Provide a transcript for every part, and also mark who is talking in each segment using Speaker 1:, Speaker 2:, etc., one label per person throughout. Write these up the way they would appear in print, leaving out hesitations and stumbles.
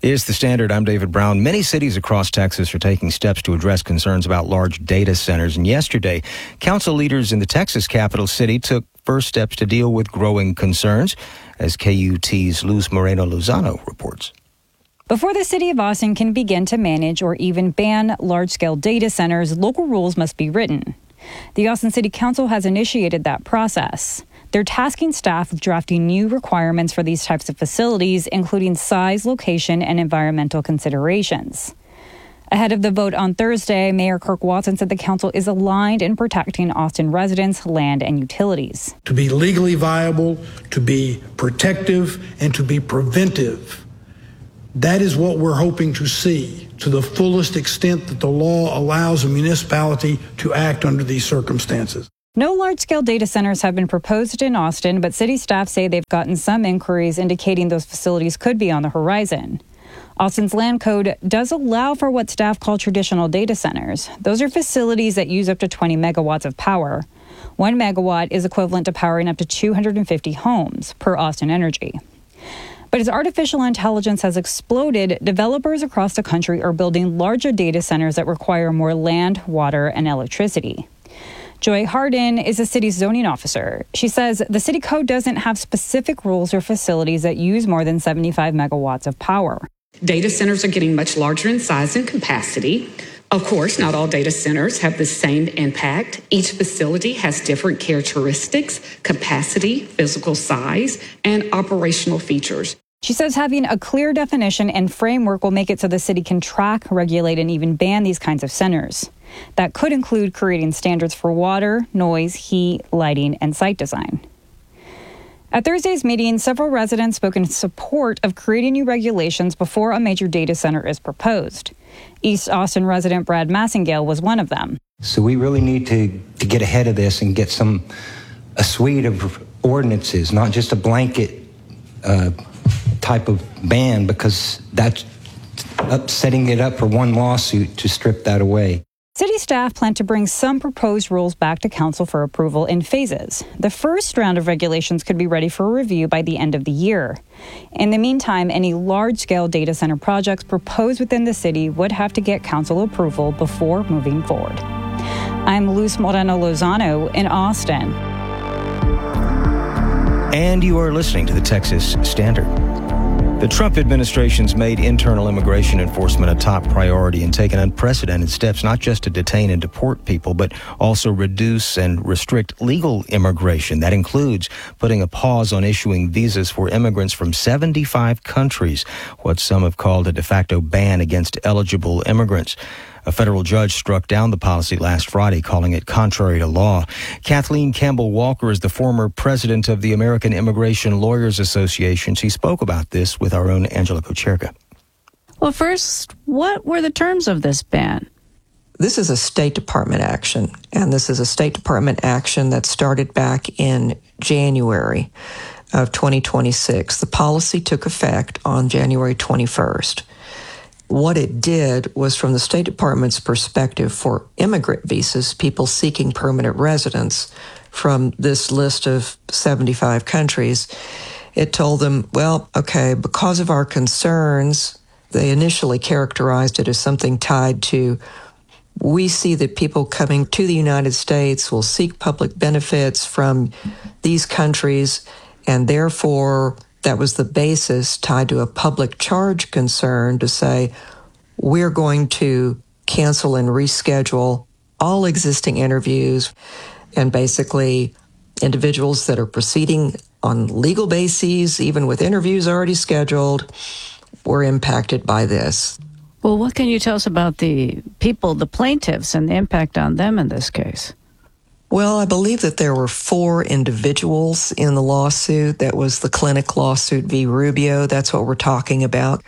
Speaker 1: It's The Standard. I'm David Brown. Many cities across Texas are taking steps to address concerns about large data centers. And yesterday, council leaders in the Texas capital city took first steps to deal with growing concerns, as KUT's Luz Moreno-Lozano reports.
Speaker 2: Before the city of Austin can begin to manage or even ban large-scale data centers, local rules must be written. The Austin City Council has initiated that process. They're tasking staff with drafting new requirements for these types of facilities, including size, location, and environmental considerations. Ahead of the vote on Thursday, Mayor Kirk Watson said the council is aligned in protecting Austin residents, land, and utilities.
Speaker 3: To be legally viable, to be protective, and to be preventive. That is what we're hoping to see to the fullest extent that the law allows a municipality to act under these circumstances.
Speaker 2: No large-scale data centers have been proposed in Austin, but city staff say they've gotten some inquiries indicating those facilities could be on the horizon. Austin's land code does allow for what staff call traditional data centers. Those are facilities that use up to 20 megawatts of power. 1 megawatt is equivalent to powering up to 250 homes, per Austin Energy. But as artificial intelligence has exploded, developers across the country are building larger data centers that require more land, water, and electricity. Joy Harden is a city zoning officer. She says the city code doesn't have specific rules or facilities that use more than 75 megawatts of power.
Speaker 4: Data centers are getting much larger in size and capacity. Of course, not all data centers have the same impact. Each facility has different characteristics, capacity, physical size, and operational features.
Speaker 2: She says having a clear definition and framework will make it so the city can track, regulate, and even ban these kinds of centers. That could include creating standards for water, noise, heat, lighting, and site design. At Thursday's meeting, several residents spoke in support of creating new regulations before a major data center is proposed. East Austin resident Brad Massingale was one of them.
Speaker 5: So we really need to get ahead of this and get a suite of ordinances, not just a blanket type of ban, because that's setting it up for one lawsuit to strip that away.
Speaker 2: City staff plan to bring some proposed rules back to council for approval in phases. The first round of regulations could be ready for review by the end of the year. In the meantime, any large-scale data center projects proposed within the city would have to get council approval before moving forward. I'm Luz Moreno-Lozano in Austin.
Speaker 1: And you are listening to the Texas Standard. The Trump administration's made internal immigration enforcement a top priority and taken unprecedented steps not just to detain and deport people, but also reduce and restrict legal immigration. That includes putting a pause on issuing visas for immigrants from 75 countries, what some have called a de facto ban against eligible immigrants. A federal judge struck down the policy last Friday, calling it contrary to law. Kathleen Campbell-Walker is the former president of the American Immigration Lawyers Association. She spoke about this with our own Angela Kocherka.
Speaker 6: Well, first, what were the terms of this ban?
Speaker 7: This is a State Department action, and this is a State Department action that started back in January of 2026. The policy took effect on January 21st. What it did was, from the State Department's perspective, for immigrant visas, people seeking permanent residence from this list of 75 countries, it told them, well, okay, because of our concerns, they initially characterized it as something tied to, we see that people coming to the United States will seek public benefits from these countries, and therefore that was the basis tied to a public charge concern to say, we're going to cancel and reschedule all existing interviews, and basically individuals that are proceeding on legal bases, even with interviews already scheduled, were impacted by this.
Speaker 6: Well, what can you tell us about the people, the plaintiffs, and the impact on them in this case?
Speaker 7: Well, I believe that there were 4 individuals in the lawsuit. That was the Clinic lawsuit v. Rubio. That's what we're talking about.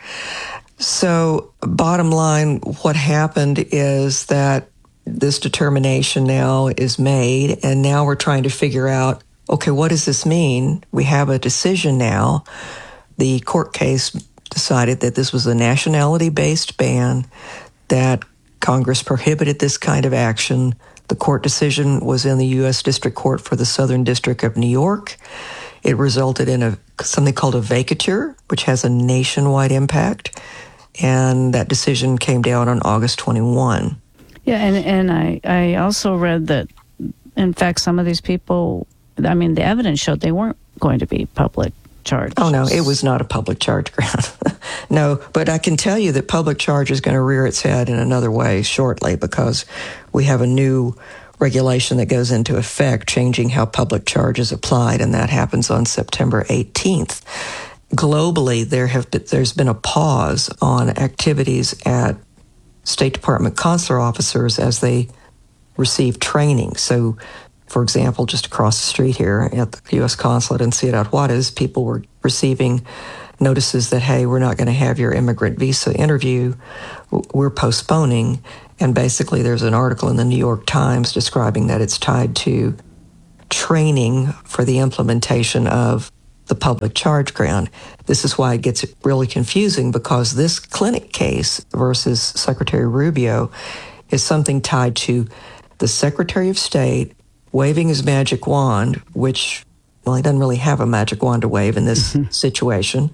Speaker 7: So, bottom line, what happened is that this determination now is made, and now we're trying to figure out, okay, what does this mean? We have a decision now. The court case decided that this was a nationality-based ban, that Congress prohibited this kind of action. The court decision was in the U.S. District Court for the Southern District of New York. It resulted in something called a vacatur, which has a nationwide impact. and that decision came down on August 21.
Speaker 6: Yeah, and I also read that, in fact, some of these people, I mean, the evidence showed they weren't going to be public charged.
Speaker 7: Oh, no, it was not a public charge ground. No, but I can tell you that public charge is going to rear its head in another way shortly, because we have a new regulation that goes into effect changing how public charge is applied, and that happens on September 18th. Globally, there's been a pause on activities at State Department consular officers as they receive training. So, for example, just across the street here at the U.S. Consulate in Ciudad Juarez, people were receiving notices that, hey, we're not going to have your immigrant visa interview, we're postponing. And basically there's an article in the New York Times describing that it's tied to training for the implementation of the public charge ground. This is why it gets really confusing, because this clinic case versus Secretary Rubio is something tied to the Secretary of State waving his magic wand, which, well, he doesn't really have a magic wand to wave in this situation.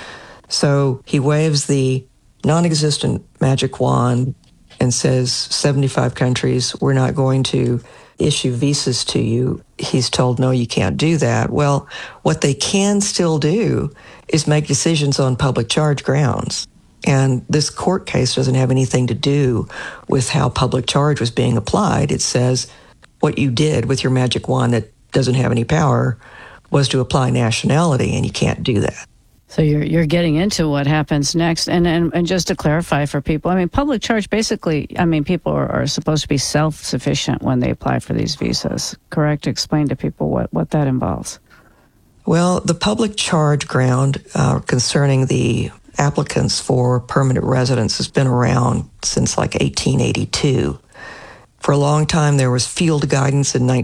Speaker 7: So he waves the non-existent magic wand and says, 75 countries, we're not going to issue visas to you. He's told, no, you can't do that. Well, what they can still do is make decisions on public charge grounds. And this court case doesn't have anything to do with how public charge was being applied. It says what you did with your magic wand that doesn't have any power was to apply nationality, and you can't do that.
Speaker 6: So you're getting into what happens next. And just to clarify for people, I mean, public charge basically, I mean, people are supposed to be self-sufficient when they apply for these visas, correct? Explain to people what that involves.
Speaker 7: Well, the public charge ground concerning the applicants for permanent residence has been around since like 1882. For a long time, there was field guidance in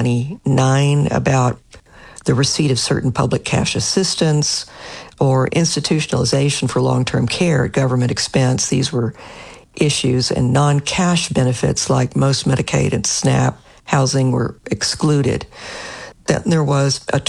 Speaker 7: 1999 about the receipt of certain public cash assistance or institutionalization for long-term care at government expense. These were issues, and non-cash benefits like most Medicaid and SNAP housing were excluded. Then there was a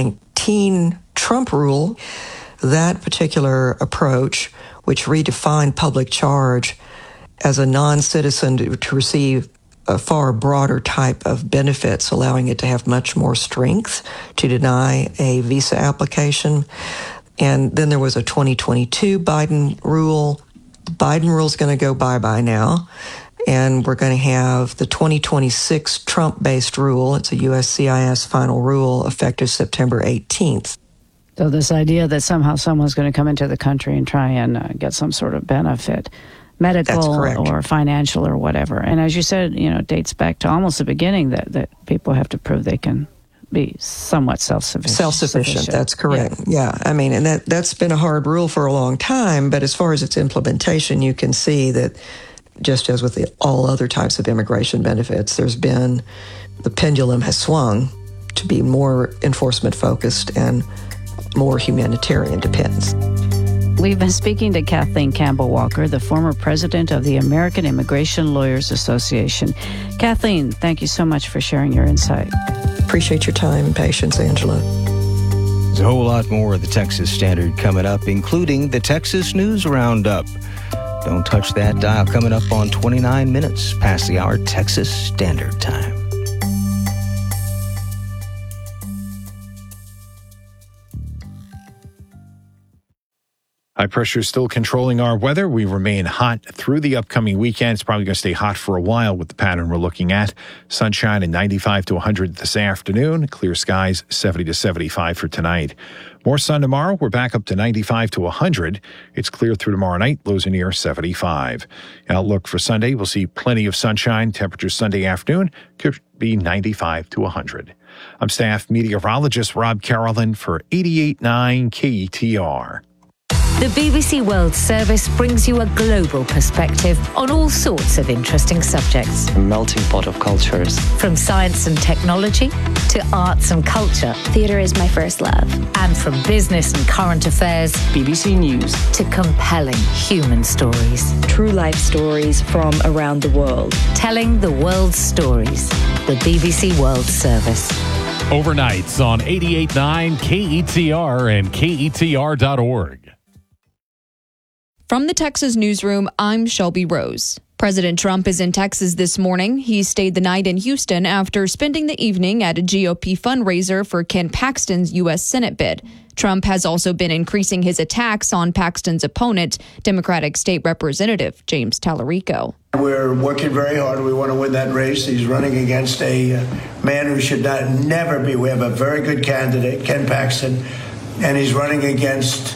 Speaker 7: 2019 Trump rule. That particular approach, which redefined public charge as a non-citizen to receive a far broader type of benefits, allowing it to have much more strength to deny a visa application. And then there was a 2022 Biden rule. The Biden rule is going to go bye-bye now. And we're going to have the 2026 Trump-based rule. It's a USCIS final rule effective September 18th.
Speaker 6: So this idea that somehow someone's going to come into the country and try and get some sort of benefit, medical or financial or whatever. And as you said, it dates back to almost the beginning that people have to prove they can be somewhat self-sufficient.
Speaker 7: Self-sufficient, that's correct. Yeah. I mean, and that's been a hard rule for a long time, but as far as its implementation, you can see that just as with all other types of immigration benefits, the pendulum has swung to be more enforcement focused and more humanitarian depends.
Speaker 6: We've been speaking to Kathleen Campbell Walker, the former president of the American Immigration Lawyers Association. Kathleen, thank you so much for sharing your insight.
Speaker 7: Appreciate your time and patience, Angela.
Speaker 1: There's a whole lot more of the Texas Standard coming up, including the Texas News Roundup. Don't touch that dial. Coming up on 29 minutes past the hour, Texas Standard Time.
Speaker 8: High pressure is still controlling our weather. We remain hot through the upcoming weekend. It's probably going to stay hot for a while with the pattern we're looking at. Sunshine and 95 to 100 this afternoon. Clear skies, 70 to 75 for tonight. More sun tomorrow. We're back up to 95 to 100. It's clear through tomorrow night. Lows are near 75. Outlook for Sunday. We'll see plenty of sunshine. Temperatures Sunday afternoon could be 95 to 100. I'm staff meteorologist Rob Carolyn for 88.9 KETR.
Speaker 9: The BBC World Service brings you a global perspective on all sorts of interesting subjects.
Speaker 10: A melting pot of cultures.
Speaker 9: From science and technology to arts and culture.
Speaker 11: Theatre is my first love.
Speaker 9: And from business and current affairs.
Speaker 10: BBC News.
Speaker 9: To compelling human stories.
Speaker 11: True life stories from around the world.
Speaker 9: Telling the world's stories. The BBC World Service.
Speaker 12: Overnights on 88.9 KETR and KETR.org.
Speaker 13: From the Texas newsroom, I'm Shelby Rose. President Trump is in Texas this morning. He stayed the night in Houston after spending the evening at a GOP fundraiser for Ken Paxton's U.S. Senate bid. Trump has also been increasing his attacks on Paxton's opponent, Democratic State Representative James Tallarico.
Speaker 14: We're working very hard. We want to win that race. He's running against a man who should never be. We have a very good candidate, Ken Paxton, and he's running against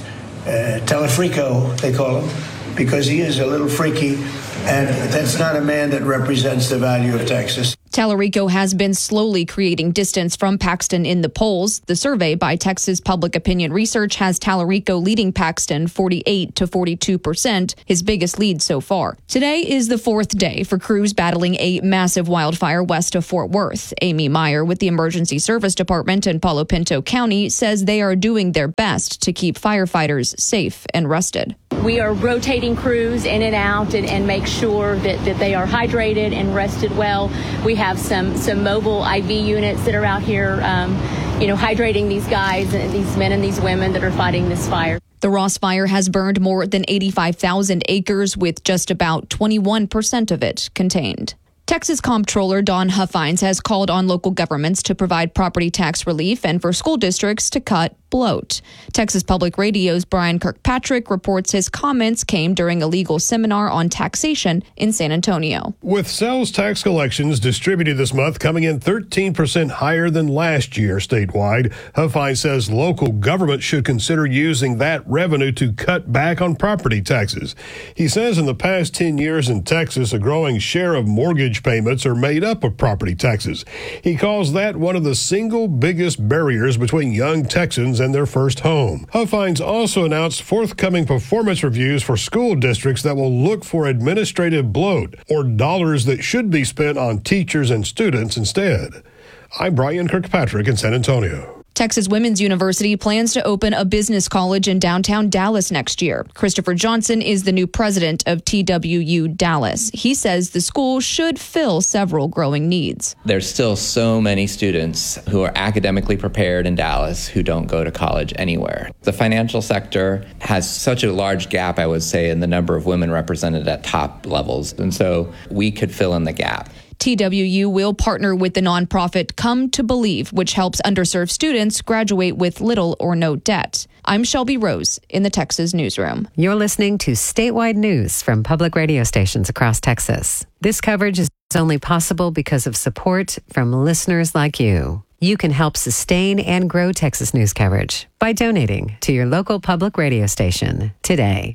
Speaker 14: Tallarico, they call him, because he is a little freaky. And that's not a man that represents the value of Texas.
Speaker 13: Tallarico has been slowly creating distance from Paxton in the polls. The survey by Texas Public Opinion Research has Tallarico leading Paxton 48 to 42%, his biggest lead so far. Today is the fourth day for crews battling a massive wildfire west of Fort Worth. Amy Meyer with the Emergency Service Department in Palo Pinto County says they are doing their best to keep firefighters safe and rested.
Speaker 15: We are rotating crews in and out and make sure that they are hydrated and rested well. We have some mobile IV units that are out here, hydrating these guys, these men and these women that are fighting this fire.
Speaker 13: The Ross Fire has burned more than 85,000 acres, with just about 21% of it contained. Texas Comptroller Dawn Huffines has called on local governments to provide property tax relief and for school districts to cut bloat. Texas Public Radio's Brian Kirkpatrick reports his comments came during a legal seminar on taxation in San Antonio.
Speaker 16: With sales tax collections distributed this month coming in 13% higher than last year statewide, Huffines says local government should consider using that revenue to cut back on property taxes. He says in the past 10 years in Texas, a growing share of mortgage payments are made up of property taxes. He calls that one of the single biggest barriers between young Texans and their first home. Huffines also announced forthcoming performance reviews for school districts that will look for administrative bloat, or dollars that should be spent on teachers and students instead. I'm Brian Kirkpatrick in San Antonio.
Speaker 13: Texas Women's University plans to open a business college in downtown Dallas next year. Christopher Johnson is the new president of TWU Dallas. He says the school should fill several growing needs.
Speaker 17: There's still so many students who are academically prepared in Dallas who don't go to college anywhere. The financial sector has such a large gap, I would say, in the number of women represented at top levels. And so we could fill in the gap.
Speaker 13: TWU will partner with the nonprofit Come to Believe, which helps underserved students graduate with little or no debt. I'm Shelby Rose in the Texas newsroom.
Speaker 18: You're listening to statewide news from public radio stations across Texas. This coverage is only possible because of support from listeners like you. You can help sustain and grow Texas news coverage by donating to your local public radio station today.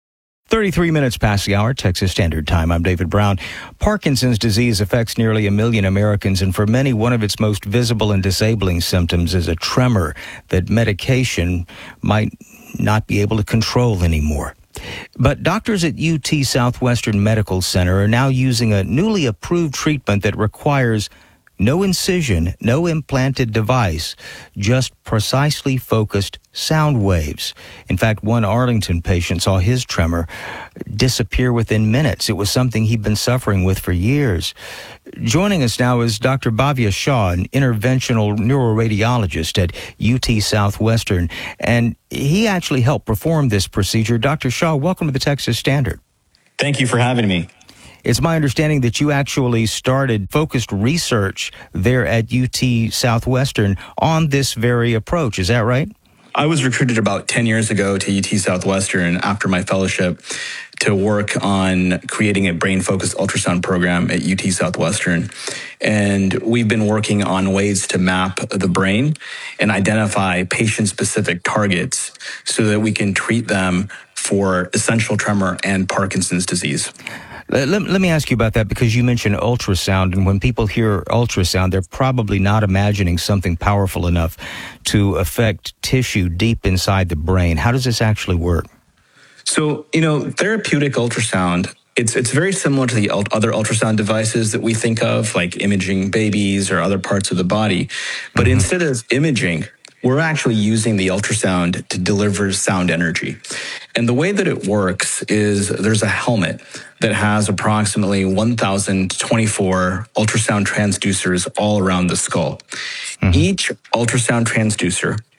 Speaker 1: 33 minutes past the hour, Texas Standard Time. I'm David Brown. Parkinson's disease affects nearly 1 million Americans, and for many, one of its most visible and disabling symptoms is a tremor that medication might not be able to control anymore. But doctors at UT Southwestern Medical Center are now using a newly approved treatment that requires no incision, no implanted device, just precisely focused sound waves. In fact, one Arlington patient saw his tremor disappear within minutes. It was something he'd been suffering with for years. Joining us now is Dr. Bhavya Shah, an interventional neuroradiologist at UT Southwestern, and he actually helped perform this procedure. Dr. Shah, welcome to the Texas Standard.
Speaker 19: Thank you for having me.
Speaker 1: It's my understanding that you actually started focused research there at UT Southwestern on this very approach. Is that right?
Speaker 19: I was recruited about 10 years ago to UT Southwestern after my fellowship to work on creating a brain-focused ultrasound program at UT Southwestern. And we've been working on ways to map the brain and identify patient-specific targets so that we can treat them for essential tremor and Parkinson's disease.
Speaker 1: Let me ask you about that, because you mentioned ultrasound, and when people hear ultrasound, they're probably not imagining something powerful enough to affect tissue deep inside the brain. How does this actually work?
Speaker 19: So, therapeutic ultrasound, it's very similar to the other ultrasound devices that we think of, like imaging babies or other parts of the body. But instead of imaging, we're actually using the ultrasound to deliver sound energy. And the way that it works is there's a helmet that has approximately 1,024 ultrasound transducers all around the skull. Each ultrasound transducer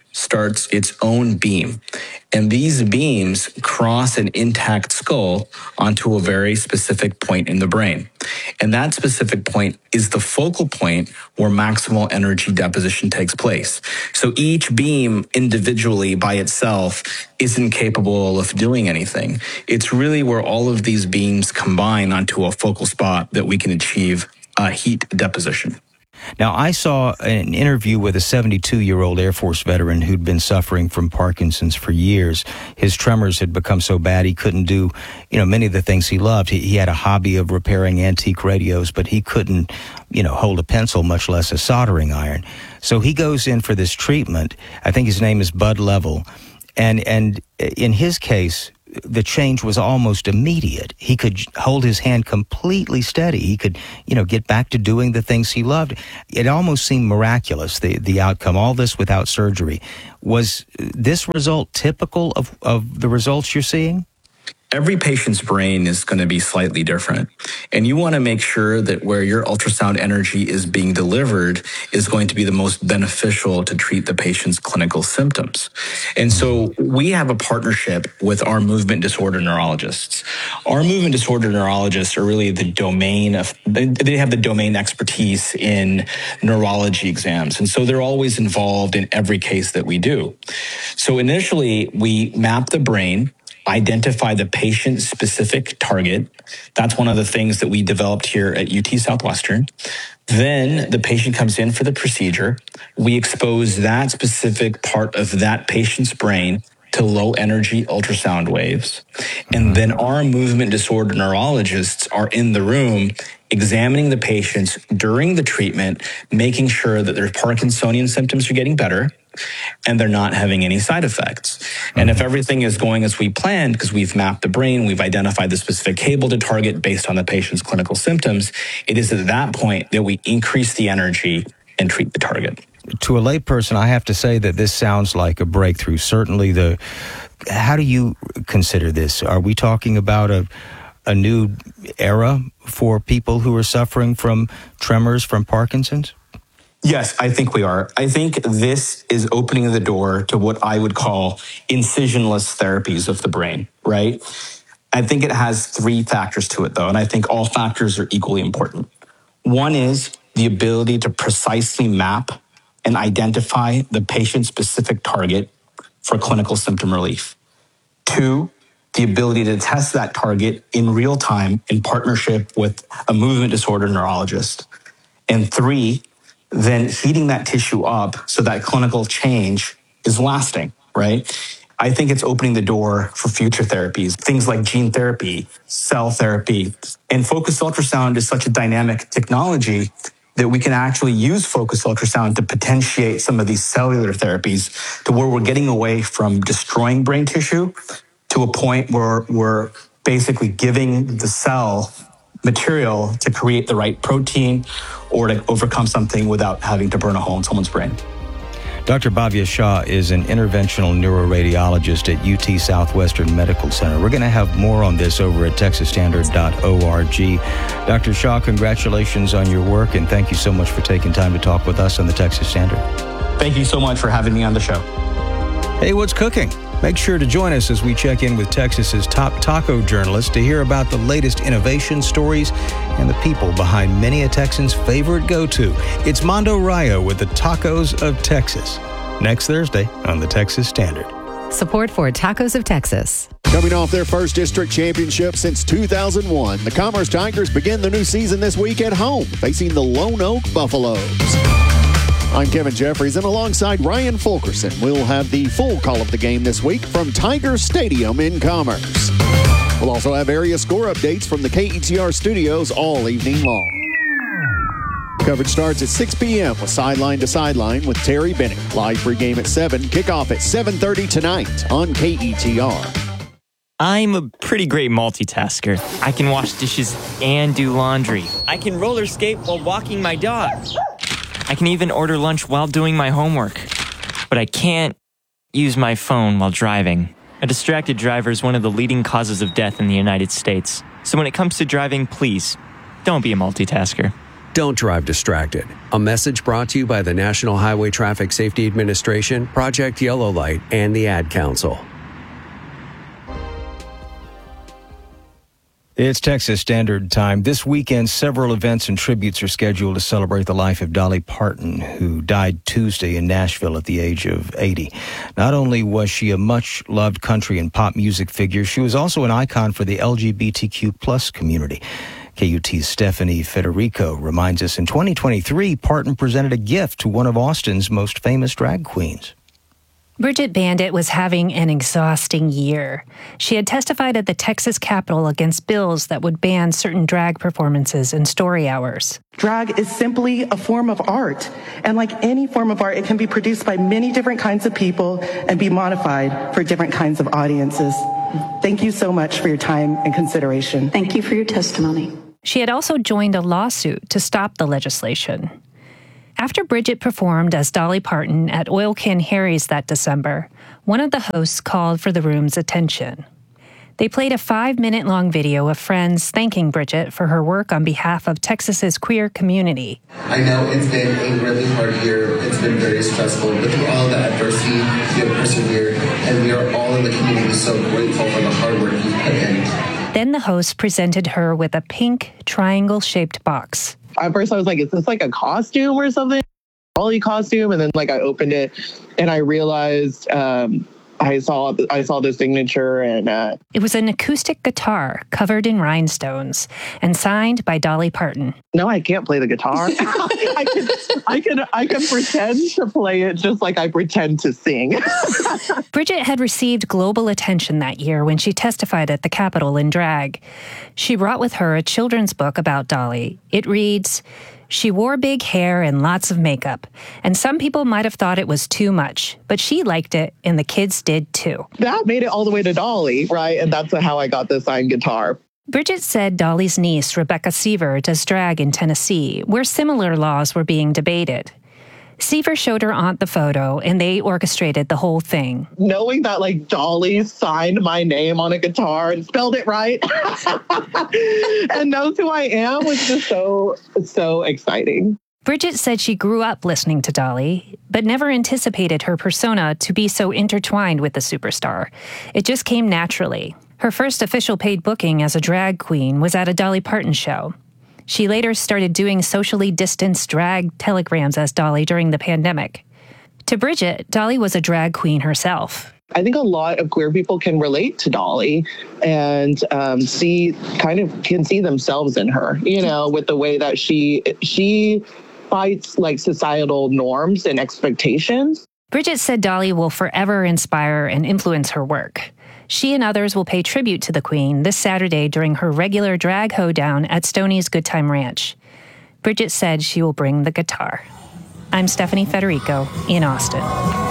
Speaker 19: starts its own beam. And these beams cross an intact skull onto a very specific point in the brain. And that specific point is the focal point where maximal energy deposition takes place. So each beam individually by itself isn't capable of doing anything. It's really where all of these beams combine onto a focal spot that we can achieve heat deposition.
Speaker 1: Now, I saw an interview with a 72-year-old Air Force veteran who'd been suffering from Parkinson's for years. His tremors had become so bad he couldn't do, many of the things he loved. He had a hobby of repairing antique radios, but he couldn't, hold a pencil, much less a soldering iron. So he goes in for this treatment. I think his name is Bud Level. And in his case, the change was almost immediate. He could hold his hand completely steady. He could, get back to doing the things he loved. It almost seemed miraculous, the outcome, all this without surgery. Was this result typical of the results you're seeing?
Speaker 19: Every patient's brain is going to be slightly different. And you want to make sure that where your ultrasound energy is being delivered is going to be the most beneficial to treat the patient's clinical symptoms. And so we have a partnership with our movement disorder neurologists. Our movement disorder neurologists are really the domain of, they have the domain expertise in neurology exams. And so they're always involved in every case that we do. So initially, we map the brain, identify the patient-specific target. That's one of the things that we developed here at UT Southwestern. Then the patient comes in for the procedure. We expose that specific part of that patient's brain to low-energy ultrasound waves. And then our movement disorder neurologists are in the room examining the patients during the treatment, making sure that their Parkinsonian symptoms are getting better and they're not having any side effects. And if everything is going as we planned, because we've mapped the brain, we've identified the specific cable to target based on the patient's clinical symptoms, it is at that point that we increase the energy and treat the target.
Speaker 1: To a layperson, I have to say that this sounds like a breakthrough. Certainly, how do you consider this? Are we talking about a new era for people who are suffering from tremors, from Parkinson's?
Speaker 19: Yes, I think we are. I think this is opening the door to what I would call incisionless therapies of the brain, right? I think it has three factors to it, though, and I think all factors are equally important. One is the ability to precisely map and identify the patient-specific target for clinical symptom relief. Two, the ability to test that target in real time in partnership with a movement disorder neurologist. And three, then heating that tissue up so that clinical change is lasting, right? I think it's opening the door for future therapies, things like gene therapy, cell therapy. And focused ultrasound is such a dynamic technology that we can actually use focused ultrasound to potentiate some of these cellular therapies to where we're getting away from destroying brain tissue to a point where we're basically giving the cell material to create the right protein or to overcome something without having to burn a hole in someone's brain.
Speaker 1: Dr. Bhavya Shah is an interventional neuroradiologist at UT Southwestern Medical Center. We're going to have more on this over at texasstandard.org. Dr. Shah, congratulations on your work, and thank you so much for taking time to talk with us on the Texas Standard.
Speaker 19: Thank you so much for having me on the show.
Speaker 1: Hey, what's cooking? Make sure to join us as we check in with Texas's top taco journalists to hear about the latest innovation stories and the people behind many a Texan's favorite go-to. It's Mondo Rayo with the Tacos of Texas. Next Thursday on the Texas Standard.
Speaker 18: Support for Tacos of Texas.
Speaker 20: Coming off their first district championship since 2001, the Commerce Tigers begin the new season this week at home, facing the Lone Oak Buffaloes. I'm Kevin Jeffries, and alongside Ryan Fulkerson, we'll have the full call of the game this week from Tiger Stadium in Commerce. We'll also have area score updates from the KETR studios all evening long. Coverage starts at 6 p.m. with Sideline to Sideline with Terry Bennett. Live pregame at 7, kickoff at 7:30 tonight on KETR.
Speaker 21: I'm a pretty great multitasker. I can wash dishes and do laundry. I can roller skate while walking my dog. I can even order lunch while doing my homework. But I can't use my phone while driving. A distracted driver is one of the leading causes of death in the United States. So when it comes to driving, please, don't be a multitasker.
Speaker 3: Don't drive distracted. A message brought to you by the National Highway Traffic Safety Administration, Project Yellow Light, and the Ad Council.
Speaker 1: It's Texas Standard Time. This weekend, several events and tributes are scheduled to celebrate the life of Dolly Parton, who died Tuesday in Nashville at the age of 80. Not only was she a much-loved country and pop music figure, she was also an icon for the LGBTQ plus community. KUT's Stephanie Federico reminds us in 2023, Parton presented a gift to one of Austin's most famous drag queens.
Speaker 22: Bridget Bandit was having an exhausting year. She had testified at the Texas Capitol against bills that would ban certain drag performances and story hours.
Speaker 23: Drag is simply a form of art, and like any form of art, it can be produced by many different kinds of people and be modified for different kinds of audiences. Thank you so much for your time and consideration.
Speaker 24: Thank you for your testimony.
Speaker 22: She had also joined a lawsuit to stop the legislation. After Bridget performed as Dolly Parton at Oil Can Harry's that December, one of the hosts called for the room's attention. They played a 5-minute-long video of friends thanking Bridget for her work on behalf of Texas's queer community.
Speaker 25: I know it's been a really hard year. It's been very stressful, but through all the adversity, you have persevered, and we are all in the community so grateful for the hard work you've put in.
Speaker 22: Then the host presented her with a pink triangle-shaped box.
Speaker 26: At first I was like, is this like a costume or something? Dolly costume? And then I opened it and I realized I saw the signature, and
Speaker 22: it was an acoustic guitar covered in rhinestones and signed by Dolly Parton.
Speaker 26: No, I can't play the guitar. I can pretend to play it just like I pretend to sing.
Speaker 22: Bridget had received global attention that year when she testified at the Capitol in drag. She brought with her a children's book about Dolly. It reads, "She wore big hair and lots of makeup, and some people might have thought it was too much, but she liked it, and the kids did too."
Speaker 26: That made it all the way to Dolly, right? And that's how I got the signed guitar.
Speaker 22: Bridget said Dolly's niece, Rebecca Seaver, does drag in Tennessee, where similar laws were being debated. Seaver showed her aunt the photo, and they orchestrated the whole thing.
Speaker 26: Knowing that Dolly signed my name on a guitar and spelled it right and knows who I am was just so exciting.
Speaker 22: Bridget said she grew up listening to Dolly, but never anticipated her persona to be so intertwined with the superstar. It just came naturally. Her first official paid booking as a drag queen was at a Dolly Parton show. She later started doing socially distanced drag telegrams as Dolly during the pandemic. To Bridget, Dolly was a drag queen herself.
Speaker 26: I think a lot of queer people can relate to Dolly and can see themselves in her, with the way that she fights societal norms and expectations.
Speaker 22: Bridget said Dolly will forever inspire and influence her work. She and others will pay tribute to the Queen this Saturday during her regular drag hoedown at Stoney's Good Time Ranch. Bridget said she will bring the guitar. I'm Stephanie Federico in Austin.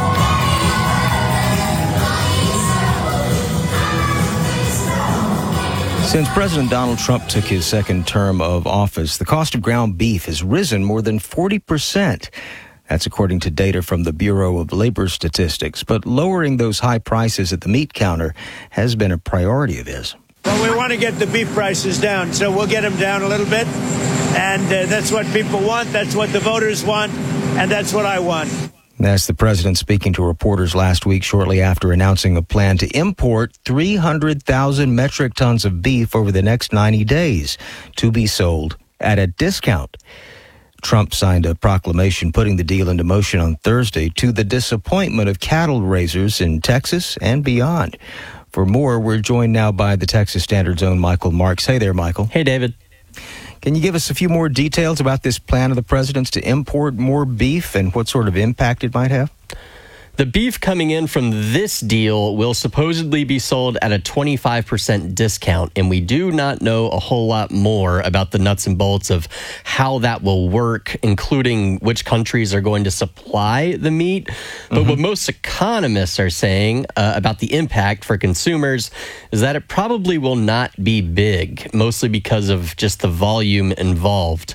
Speaker 1: Since President Donald Trump took his second term of office, the cost of ground beef has risen more than 40%. That's according to data from the Bureau of Labor Statistics. But lowering those high prices at the meat counter has been a priority of his.
Speaker 27: Well, we want to get the beef prices down, so we'll get them down a little bit. And that's what people want, that's what the voters want, and that's what I want.
Speaker 1: That's the president speaking to reporters last week shortly after announcing a plan to import 300,000 metric tons of beef over the next 90 days to be sold at a discount. Trump signed a proclamation putting the deal into motion on Thursday to the disappointment of cattle raisers in Texas and beyond. For more, we're joined now by the Texas Standard's own Michael Marks. Hey there, Michael.
Speaker 28: Hey, David.
Speaker 1: Can you give us a few more details about this plan of the president's to import more beef and what sort of impact it might have?
Speaker 28: The beef coming in from this deal will supposedly be sold at a 25% discount, and we do not know a whole lot more about the nuts and bolts of how that will work, including which countries are going to supply the meat. But what most economists are saying about the impact for consumers is that it probably will not be big, mostly because of just the volume involved.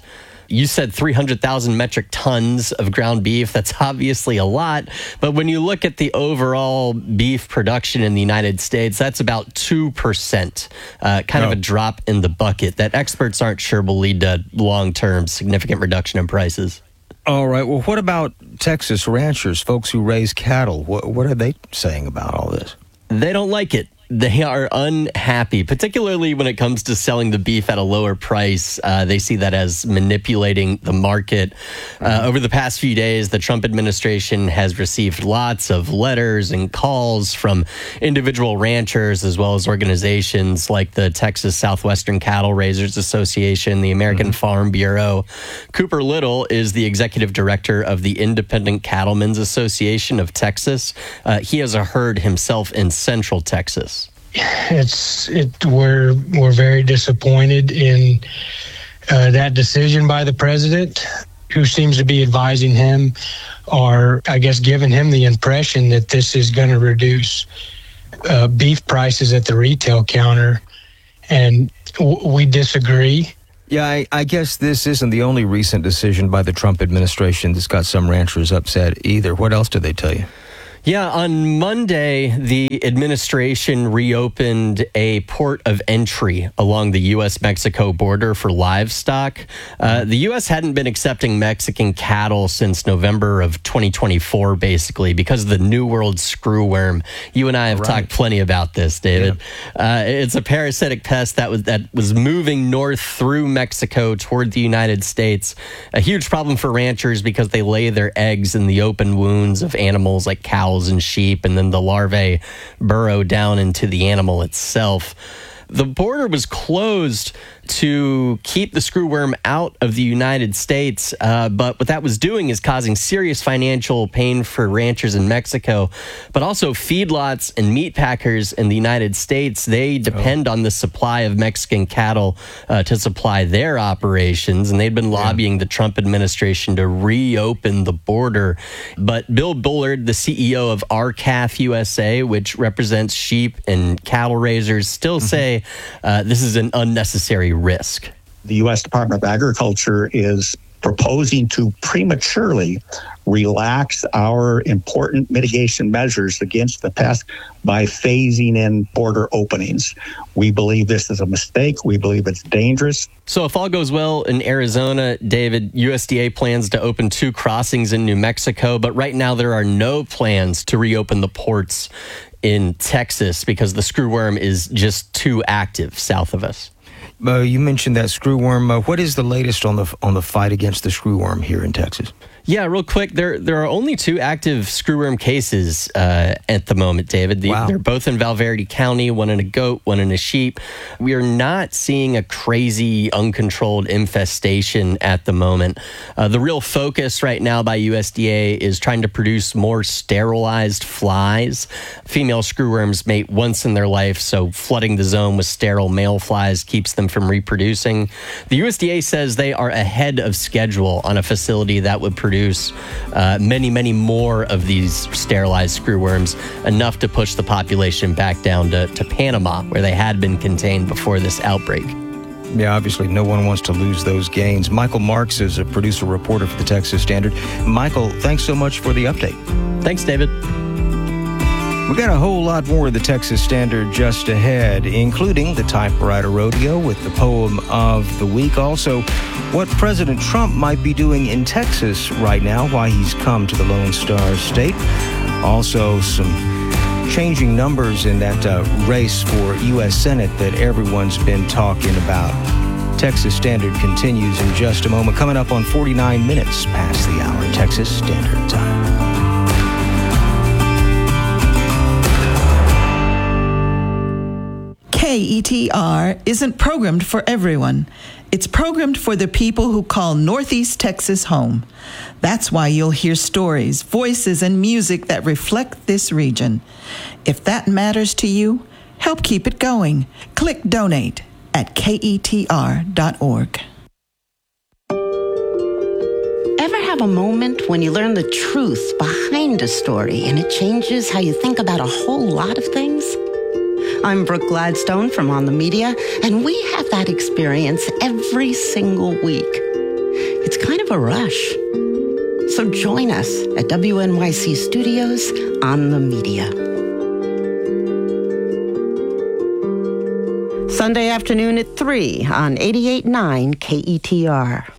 Speaker 28: You said 300,000 metric tons of ground beef. That's obviously a lot. But when you look at the overall beef production in the United States, that's about 2%, kind of a drop in the bucket that experts aren't sure will lead to long-term significant reduction in prices.
Speaker 1: All right. Well, what about Texas ranchers, folks who raise cattle? What are they saying about all this?
Speaker 28: They don't like it. They are unhappy, particularly when it comes to selling the beef at a lower price. They see that as manipulating the market. Over the past few days, the Trump administration has received lots of letters and calls from individual ranchers as well as organizations like the Texas Southwestern Cattle Raisers Association, the American Farm Bureau. Cooper Little is the executive director of the Independent Cattlemen's Association of Texas. He has a herd himself in Central Texas.
Speaker 2: We're very disappointed in that decision by the president, who seems to be advising him, or I guess giving him the impression that this is going to reduce beef prices at the retail counter, and we disagree.
Speaker 1: Yeah, I guess this isn't the only recent decision by the Trump administration that's got some ranchers upset either. What else did they tell you?
Speaker 28: Yeah, on Monday, the administration reopened a port of entry along the U.S.-Mexico border for livestock. The U.S. hadn't been accepting Mexican cattle since November of 2024, basically, because of the New World screwworm. You and I have talked plenty about this, David. Yeah. It's a parasitic pest that was moving north through Mexico toward the United States. A huge problem for ranchers because they lay their eggs in the open wounds of animals like cows and sheep, and then the larvae burrow down into the animal itself. The border was closed to keep the screwworm out of the United States, but what that was doing is causing serious financial pain for ranchers in Mexico, but also feedlots and meat packers in the United States. They depend on the supply of Mexican cattle to supply their operations, and they'd been lobbying the Trump administration to reopen the border. But Bill Bullard, the CEO of RCAF USA, which represents sheep and cattle raisers, still say this is an unnecessary risk.
Speaker 4: The U.S. Department of Agriculture is proposing to prematurely relax our important mitigation measures against the pest by phasing in border openings. We believe this is a mistake. We believe it's dangerous.
Speaker 28: So if all goes well in Arizona, David, USDA plans to open 2 crossings in New Mexico, but right now there are no plans to reopen the ports in Texas because the screwworm is just too active south of us.
Speaker 1: You mentioned that screwworm. What is the latest on the fight against the screwworm here in Texas?
Speaker 28: Yeah, real quick, there are only 2 active screwworm cases at the moment, David. They're both in Valverde County, one in a goat, one in a sheep. We are not seeing a crazy, uncontrolled infestation at the moment. The real focus right now by USDA is trying to produce more sterilized flies. Female screwworms mate once in their life, so flooding the zone with sterile male flies keeps them from reproducing. The USDA says they are ahead of schedule on a facility that would produce many, many more of these sterilized screwworms, enough to push the population back down to Panama, where they had been contained before this outbreak.
Speaker 1: Yeah, obviously no one wants to lose those gains. Michael Marks is a producer reporter for the Texas Standard. Michael, thanks so much for the update.
Speaker 28: Thanks, David.
Speaker 1: We got a whole lot more of the Texas Standard just ahead, including the typewriter rodeo with the poem of the week. Also, what President Trump might be doing in Texas right now, why he's come to the Lone Star State. Also, some changing numbers in that race for U.S. Senate that everyone's been talking about. Texas Standard continues in just a moment. Coming up on 49 minutes past the hour, Texas Standard Time.
Speaker 5: KETR isn't programmed for everyone. It's programmed for the people who call Northeast Texas home. That's why you'll hear stories, voices, and music that reflect this region. If that matters to you, help keep it going. Click donate at ketr.org.
Speaker 6: Ever have a moment when you learn the truth behind a story and it changes how you think about a whole lot of things? I'm Brooke Gladstone from On the Media, and we have that experience every single week. It's kind of a rush. So join us at WNYC Studios on the Media. Sunday afternoon at 3 on 88.9 KETR.